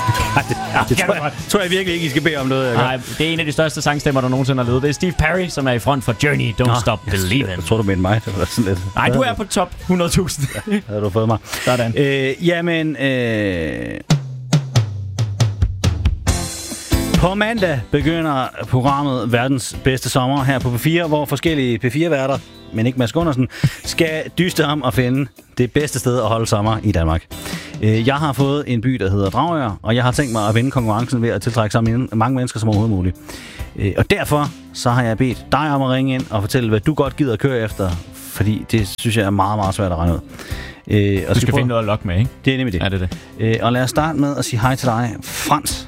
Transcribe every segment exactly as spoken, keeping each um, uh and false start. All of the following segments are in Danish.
Nej, det, ja, det tror, jeg, tror jeg virkelig ikke, I skal bede om noget. Nej, det er en af de største sangstemmer, der nogensinde har levet. Det er Steve Perry, som er i front for Journey, Don't Nå, Stop Believin'. Jeg tror, du mente mig. Det var sådan lidt. Nej, du er på top hundrede tusind. Ja, havde du fået mig. Sådan. Øh, jamen, øh... på mandag begynder programmet Verdens Bedste Sommer her på P fire, hvor forskellige P fire-værter, men ikke Mads Gundersen, skal dyste om at finde det bedste sted at holde sommer i Danmark. Jeg har fået en by, der hedder Dragør, og jeg har tænkt mig at vinde konkurrencen ved at tiltrække så mange mennesker som overhovedet muligt. Og derfor så har jeg bedt dig om at ringe ind og fortælle, hvad du godt gider at køre efter, fordi det synes jeg er meget, meget svært at regne ud. Og du skal finde noget at lokke med, ikke? Det er nemlig det. Ja, det er det. Og lad os starte med at sige hej til dig, Frans.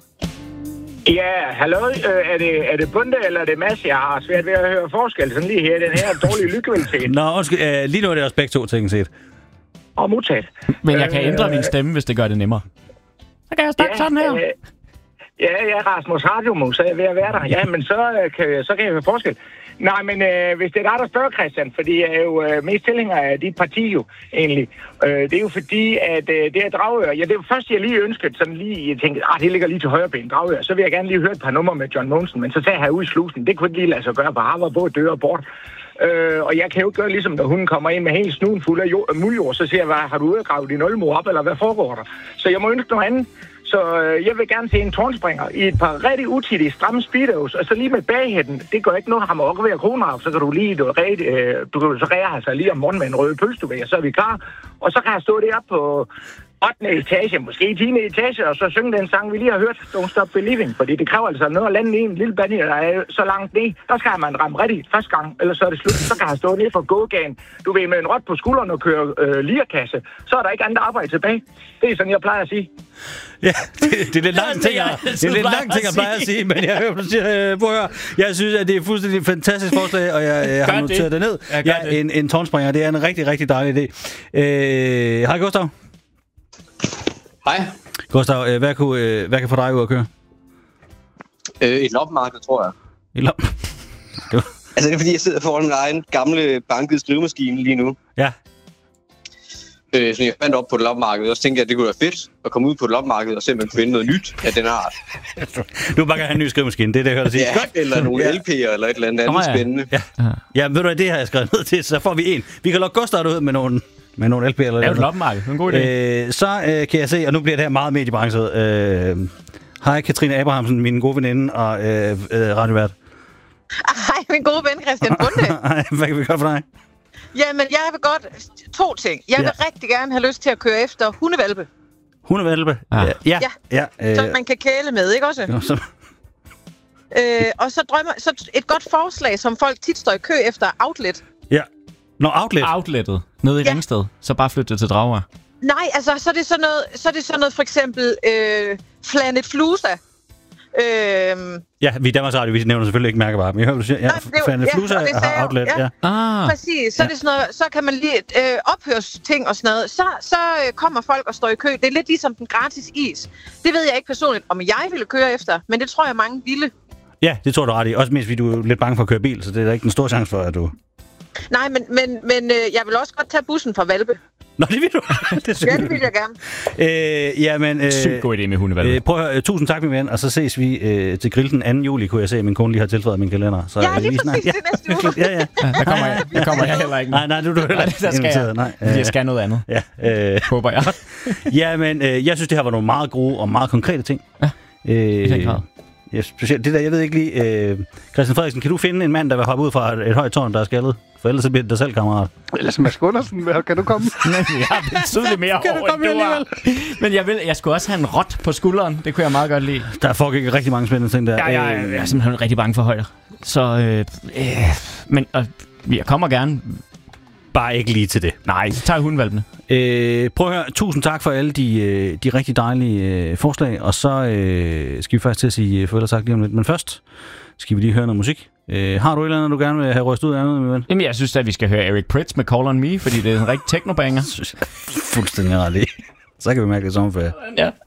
Ja, hallo. Øh, er, det, er det Bunde, eller er det Mads? Jeg har svært ved at høre forskel sådan lige her. Den her dårlige lydkvalitet. Nå, undskyld. Øh, lige nu er det også begge to ting set. Og modtaget. Men jeg kan ændre øh, min stemme, hvis det gør det nemmere. Så kan jeg snakke ja, sådan her. Øh, ja, ja, Rasmus Radiomus, så er jeg ved at være der. Ja, men så kan, så kan jeg høre forskel. Nej, men øh, hvis det er dig, der spørger, Christian, fordi jeg er jo øh, mest tilhænger af dit parti jo, egentlig. Øh, det er jo fordi, at øh, det er Dragør. Ja, det er først, jeg lige ønskede, sådan lige, jeg tænkte, ah, det ligger lige til højre ben, Dragør. Så vil jeg gerne lige høre et par numre med John Monsen, men så sagde jeg ude i slusen, det kunne ikke lige lade sig gøre, for han var både dør og bort. Øh, og jeg kan jo ikke gøre ligesom, når hunden kommer ind med hele snuden fuld af jord, muljord, så siger jeg, hvad, har du ude at grave din oldemor op, eller hvad foregår der? Så jeg må ønske noget andet. Så øh, jeg vil gerne se en tårnspringer i et par rigtig utidige stramme speedos, og så lige med baghætten, det gør ikke noget, ham også ved at kroner af, så kan du lige, du, red, øh, du kan så rære sig lige om morgenen med en rød pølse, du ved, og så er vi klar. Og så kan jeg stå deroppe på ottende etage, måske tiende etage, og så synge den sang, vi lige har hørt, Don't Stop Believing, fordi det kræver altså noget at lande i en lille bande, der er så langt ned. Der skal man ramme rigtigt første gang, eller så er det slut. Så kan jeg stå ned for gågaden, du ved, med en rot på skulderen og køre øh, lierkasse. Så er der ikke andet arbejde tilbage. Det er sådan, jeg plejer at sige. Ja, det, det er lidt langt ting, jeg, det er lidt langt ting, jeg plejer at sige, men jeg hører, du siger, øh, prøv at høre, jeg synes, at det er fuldstændig fantastisk forslag, og jeg, jeg har noteret det ned. Ja, det. en, en tårnspringer, det er en rigtig, rigtig dejlig idé. Øh, hej, Gustav. Hej. Gustav, hvad, kunne, hvad kan få dig ud at køre? Øh, et loppemarked, tror jeg. Et lop... Altså, det er fordi, jeg sidder foran en egen gamle bankede skrivemaskine lige nu. Ja. Øh, så jeg fandt op på et loppemarked, og så tænkte jeg, at det kunne være fedt at komme ud på et loppemarked og se, om man kunne finde noget nyt af den art. Du vil bare gerne have en ny skrivemaskine, det er det, jeg hører dig sige. Ja, eller nogle ja. L P'er eller et eller andet, andet ja. spændende. Ja. ja, ved du hvad, det har jeg skrevet ned til, så får vi en. Vi kan lukke Gustav ud med nogle... Med nogle L P'er eller noget. Det er jo et loppemarked. Det er en god idé. Øh, så øh, kan jeg se, og nu bliver det her meget mediebranchet. Øh, hej, Katrine Abrahamsen, min gode veninde og øh, øh, radiovært. Hej, min gode ven, Christian Bunde. Hej, hvad kan vi gøre for dig? Jamen, jeg vil godt... To ting. Jeg vil ja. rigtig gerne have lyst til at køre efter hundevalpe. Hundevalpe? Ja. Ja. ja. ja øh. Så man kan kæle med, ikke også? Jo, så... øh, og så drømmer... Så et godt forslag, som folk tit står i kø efter, outlet. Ja. Nå, outlet. Outlettet. Nede i ja. Ringsted. Så bare flytte det til Dragør. Nej, altså, så er det sådan noget, så er det sådan noget for eksempel øh, Planet Flusa. Øhm, ja, vi i Danmarks Radio, vi nævner selvfølgelig ikke mærkevarer, men jeg hører, du siger, ja, Planet Flusa har outlet. Ja, ja. Ah. Præcis. Så, ja. er det sådan noget, så kan man lige øh, ophøres ting og sådan noget. Så, så øh, kommer folk og står i kø. Det er lidt ligesom den gratis is. Det ved jeg ikke personligt, om jeg ville køre efter, men det tror jeg, mange ville. Ja, det tror du ret i. Også mest, fordi du er lidt bange for at køre bil, så det er der ikke en stor chance for, at du... Nej, men, men, men øh, jeg vil også godt tage bussen fra Valpe. Nå, det vil du. det ja, det vil jeg gerne. Øh, ja, men... Øh, Sygt god idé med hundevalpe. Øh, prøv at høre, tusind tak, min ven, og så ses vi øh, til grill den anden juli, kunne jeg se, min kone lige har tilføjet min kalender. Så, ja, lige præcis, det er næste uge. ja, ja. ja der, kommer jeg, der kommer jeg heller ikke. Nej, nej, du, du er heller ikke inviteret. Nej, jeg skal noget andet. Ja, øh, håber jeg. ja, men øh, jeg synes, det her var nogle meget gode og meget konkrete ting. Ja, øh, i den grad. Ja, specielt det der, jeg ved ikke lige... Øh, Christian Frederiksen, kan du finde en mand, der vil hoppe ud fra et, et højt tårn, der er skaldet? For ellers så bliver det dig selv, kammerat. Ellers Mads Gundersen, kan du komme? Nej, jeg har betydeligt mere kan over, end du har. Men jeg, vil, jeg skulle også have en rot på skulderen. Det kunne jeg meget godt lide. Der foregik rigtig mange spændende ting der. Ja, ja, jeg, jeg er simpelthen rigtig bange for højder. Så, øh, øh, men øh, jeg kommer gerne... Bare ikke lige til det. Nej, så tager jeg hundevalpene. Øh, prøv at høre, tusind tak for alle de, de rigtig dejlige øh, forslag, og så øh, skal vi faktisk til at sige farvel og tak lige om lidt. Men først skal vi lige høre noget musik. Øh, har du et eller andet, du gerne vil have rystet ud af andet, min ven? Jamen, jeg synes at vi skal høre Eric Prydz med Call on Me, fordi det er en rigtig technobanger. Fuldstændig ret i. Så kan vi mærke det sommerferie. Ja.